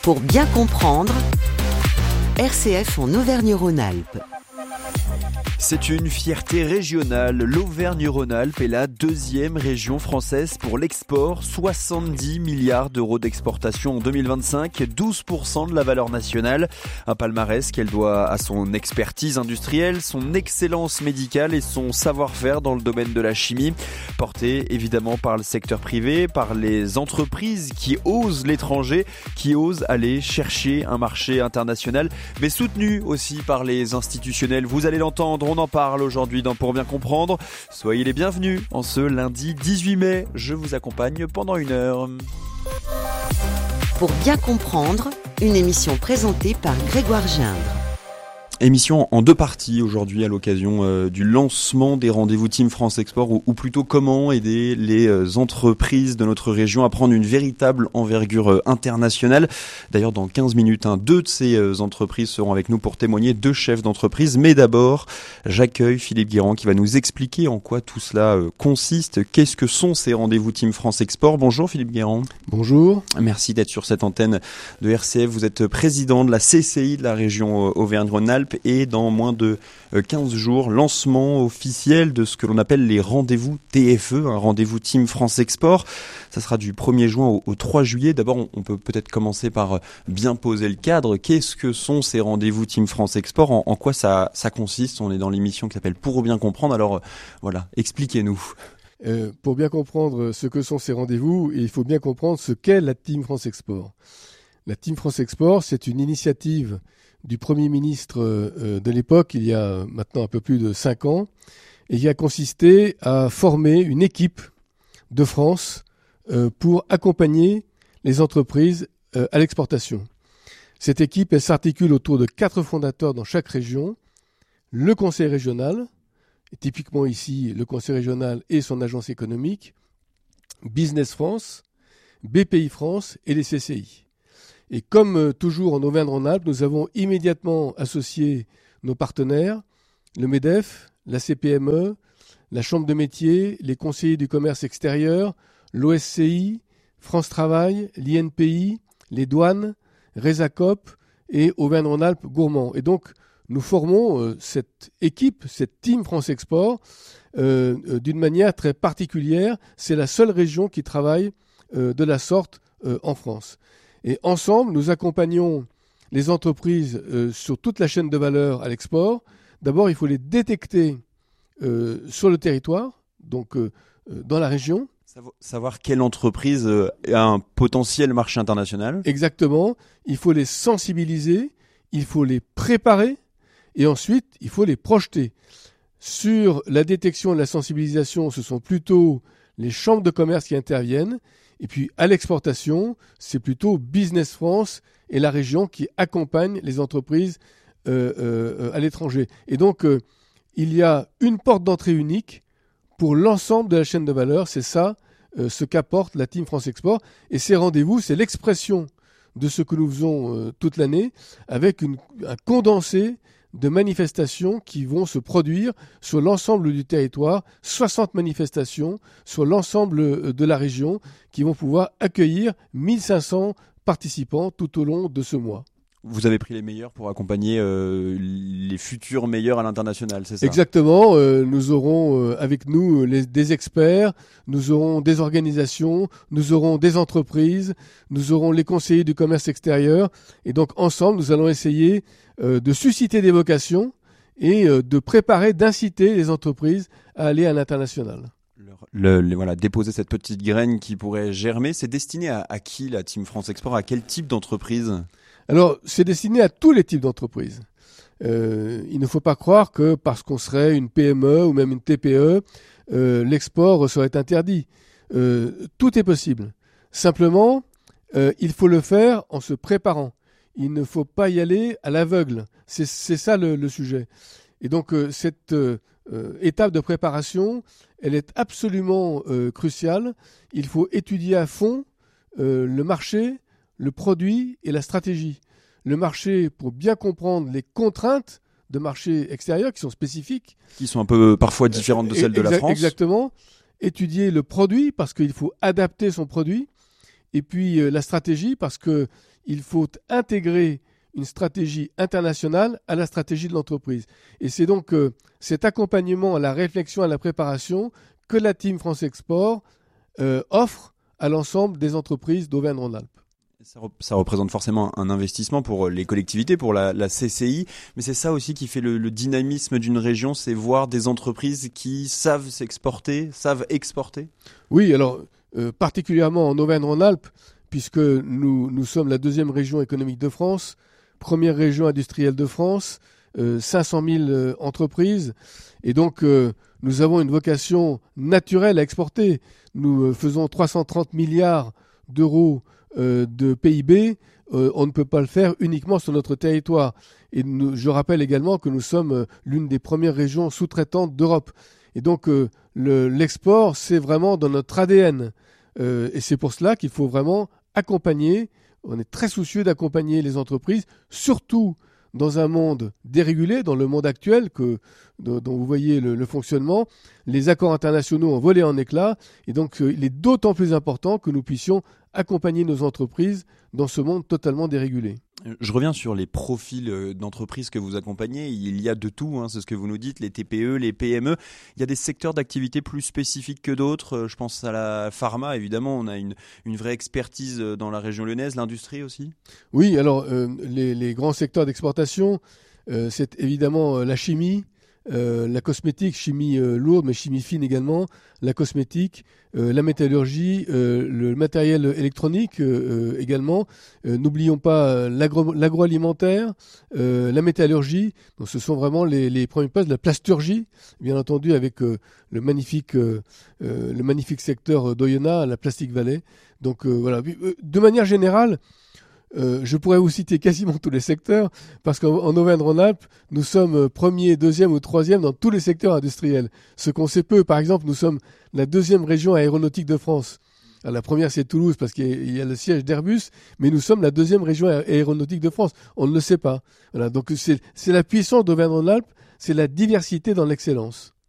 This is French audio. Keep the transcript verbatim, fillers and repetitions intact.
Pour bien comprendre, R C F en Auvergne-Rhône-Alpes. C'est une fierté régionale. L'Auvergne-Rhône-Alpes est la deuxième région française pour l'export. soixante-dix milliards d'euros d'exportation en deux mille vingt-cinq, douze pour cent de la valeur nationale. Un palmarès qu'elle doit à son expertise industrielle, son excellence médicale et son savoir-faire dans le domaine de la chimie. Porté évidemment par le secteur privé, par les entreprises qui osent l'étranger, qui osent aller chercher un marché international, mais soutenu aussi par les institutionnels. Vous allez l'entendre. On en parle aujourd'hui dans Pour bien comprendre. Soyez les bienvenus en ce lundi dix-huit mai. Je vous accompagne pendant une heure. Pour bien comprendre, une émission présentée par Grégoire Gindre. Émission en deux parties aujourd'hui à l'occasion euh, du lancement des rendez-vous Team France Export ou, ou plutôt comment aider les euh, entreprises de notre région à prendre une véritable envergure euh, internationale. D'ailleurs dans quinze minutes, hein, deux de ces euh, entreprises seront avec nous pour témoigner, deux chefs d'entreprise. Mais d'abord, j'accueille Philippe Guérand qui va nous expliquer en quoi tout cela euh, consiste. Qu'est-ce que sont ces rendez-vous Team France Export? Bonjour Philippe Guérand. Bonjour. Merci d'être sur cette antenne de R C F. Vous êtes président de la C C I de la région euh, Auvergne-Rhône-Alpes. Et dans moins de quinze jours, lancement officiel de ce que l'on appelle les rendez-vous T F E, un rendez-vous Team France Export. Ça sera du premier juin au, au trois juillet. D'abord, on peut peut-être commencer par bien poser le cadre. Qu'est-ce que sont ces rendez-vous Team France Export? En, en quoi ça, ça consiste? On est dans l'émission qui s'appelle Pour bien comprendre. Alors voilà, expliquez-nous. Euh, pour bien comprendre ce que sont ces rendez-vous, il faut bien comprendre ce qu'est la Team France Export. La Team France Export, c'est une initiative du Premier ministre euh, de l'époque, il y a maintenant un peu plus de cinq ans, et qui a consisté à former une équipe de France euh, pour accompagner les entreprises euh, à l'exportation. Cette équipe, elle s'articule autour de quatre fondateurs dans chaque région, le conseil régional, et typiquement ici le conseil régional et son agence économique, Business France, B P I France et les C C I. Et comme toujours en Auvergne-Rhône-Alpes, nous avons immédiatement associé nos partenaires, le MEDEF, la C P M E, la Chambre de métier, les conseillers du commerce extérieur, l'O S C I, France Travail, l'I N P I, les douanes, Resacop et Auvergne-Rhône-Alpes Gourmand. Et donc, nous formons euh, cette équipe, cette Team France Export, euh, euh, d'une manière très particulière. C'est la seule région qui travaille euh, de la sorte euh, en France. Et ensemble, nous accompagnons les entreprises euh, sur toute la chaîne de valeur à l'export. D'abord, il faut les détecter euh, sur le territoire, donc euh, dans la région. Savoir quelle entreprise a un potentiel marché international. Exactement. Il faut les sensibiliser, il faut les préparer et ensuite, il faut les projeter. Sur la détection et la sensibilisation, ce sont plutôt les chambres de commerce qui interviennent. Et puis, à l'exportation, c'est plutôt Business France et la région qui accompagnent les entreprises euh, euh, à l'étranger. Et donc, euh, il y a une porte d'entrée unique pour l'ensemble de la chaîne de valeur. C'est ça, euh, ce qu'apporte la Team France Export. Et ces rendez-vous, c'est l'expression de ce que nous faisons euh, toute l'année avec une, un condensé de manifestations qui vont se produire sur l'ensemble du territoire, soixante manifestations sur l'ensemble de la région qui vont pouvoir accueillir mille cinq cents participants tout au long de ce mois. Vous avez pris les meilleurs pour accompagner euh, les futurs meilleurs à l'international, c'est ça? Exactement. Euh, nous aurons euh, avec nous les, des experts, nous aurons des organisations, nous aurons des entreprises, nous aurons les conseillers du commerce extérieur. Et donc ensemble, nous allons essayer euh, de susciter des vocations et euh, de préparer, d'inciter les entreprises à aller à l'international. Le, le, voilà, déposer cette petite graine qui pourrait germer, c'est destiné à, à qui la Team France Export? À quel type d'entreprise? Alors, c'est destiné à tous les types d'entreprises. Euh, il ne faut pas croire que parce qu'on serait une P M E ou même une T P E, euh, l'export serait interdit. Euh, tout est possible. Simplement, euh, il faut le faire en se préparant. Il ne faut pas y aller à l'aveugle. C'est, c'est ça le, le sujet. Et donc, euh, cette euh, étape de préparation, elle est absolument euh, cruciale. Il faut étudier à fond euh, le marché, le produit et la stratégie. Le marché pour bien comprendre les contraintes de marché extérieur qui sont spécifiques. Qui sont un peu parfois différentes de celles de la France. Exactement. Étudier le produit parce qu'il faut adapter son produit. Et puis euh, la stratégie parce qu'il il faut intégrer une stratégie internationale à la stratégie de l'entreprise. Et c'est donc euh, cet accompagnement à la réflexion, à la préparation que la Team France Export euh, offre à l'ensemble des entreprises d'Auvergne-Rhône-Alpes. Ça, re- ça représente forcément un investissement pour les collectivités, pour la, la C C I, mais c'est ça aussi qui fait le, le dynamisme d'une région, c'est voir des entreprises qui savent s'exporter, savent exporter. Oui, alors euh, particulièrement en Auvergne-Rhône-Alpes, puisque nous, nous sommes la deuxième région économique de France, première région industrielle de France, euh, cinq cent mille euh, entreprises, et donc euh, nous avons une vocation naturelle à exporter. Nous euh, faisons trois cent trente milliards d'euros euh, de P I B, euh, on ne peut pas le faire uniquement sur notre territoire. Et nous, je rappelle également que nous sommes euh, l'une des premières régions sous-traitantes d'Europe. Et donc euh, le, l'export, c'est vraiment dans notre A D N. Euh, et c'est pour cela qu'il faut vraiment accompagner, on est très soucieux d'accompagner les entreprises, surtout dans un monde dérégulé, dans le monde actuel que, dont, dont vous voyez le, le fonctionnement. Les accords internationaux ont volé en éclats et donc euh, il est d'autant plus important que nous puissions accompagner nos entreprises dans ce monde totalement dérégulé. Je reviens sur les profils d'entreprises que vous accompagnez. Il y a de tout, hein, c'est ce que vous nous dites, les T P E, les P M E. Il y a des secteurs d'activité plus spécifiques que d'autres. Je pense à la pharma, évidemment. On a une, une vraie expertise dans la région lyonnaise. L'industrie aussi. Oui, alors euh, les, les grands secteurs d'exportation, euh, c'est évidemment euh, la chimie, euh, la cosmétique, chimie euh, lourde, mais chimie fine également, la cosmétique, euh, la métallurgie, euh, le matériel électronique euh, également. Euh, n'oublions pas euh, l'agro- l'agroalimentaire, euh, la métallurgie. Donc, ce sont vraiment les, les premiers postes. La plasturgie, bien entendu, avec euh, le magnifique, euh, euh, le magnifique secteur d'Oyonnax, la Plastic Valley. Donc euh, voilà. De manière générale, Euh, je pourrais vous citer quasiment tous les secteurs, parce qu'en en Auvergne-Rhône-Alpes, nous sommes premier, deuxième ou troisième dans tous les secteurs industriels. Ce qu'on sait peu, par exemple, nous sommes la deuxième région aéronautique de France. Alors, la première, c'est Toulouse, parce qu'il y a le siège d'Airbus, mais nous sommes la deuxième région aéronautique de France. On ne le sait pas. Voilà, donc c'est, c'est la puissance d'Auvergne-Rhône-Alpes, c'est la diversité dans l'excellence.